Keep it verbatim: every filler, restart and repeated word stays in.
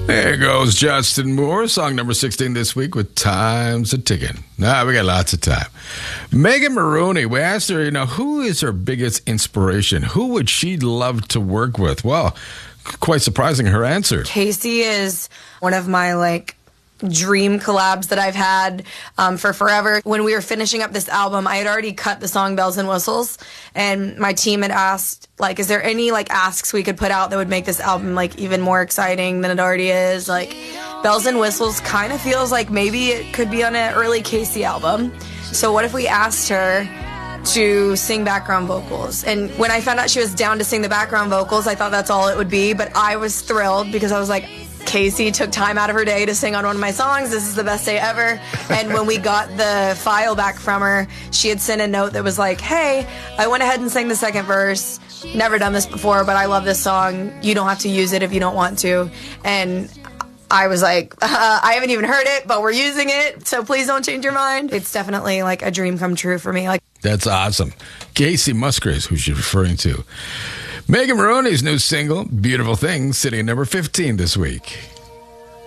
There goes Justin Moore, song number sixteen this week with Time's a Ticking. Nah, we got lots of time. Megan Maroney, we asked her, you know, who is her biggest inspiration? Who would she love to work with? Well, quite surprising, her answer. Casey is one of my, like, dream collabs that I've had um, for forever. When we were finishing up this album, I had already cut the song Bells and Whistles, and my team had asked, like, is there any, like, asks we could put out that would make this album, like, even more exciting than it already is? Like, Bells and Whistles kind of feels like maybe it could be on an early Casey album. So what if we asked her to sing background vocals? And when I found out she was down to sing the background vocals, I thought that's all it would be, but I was thrilled because I was like, Casey took time out of her day to sing on one of my songs. This is the best day ever. And when we got the file back from her, she had sent a note that was like, hey, I went ahead and sang the second verse. Never done this before, but I love this song. You don't have to use it if you don't want to. And I was like, uh, I haven't even heard it, but we're using it, so please don't change your mind. It's definitely like a dream come true for me. Like, that's awesome. Casey Musgraves, who she's referring to. Megan Maroney's new single, Beautiful Things, sitting at number fifteen this week.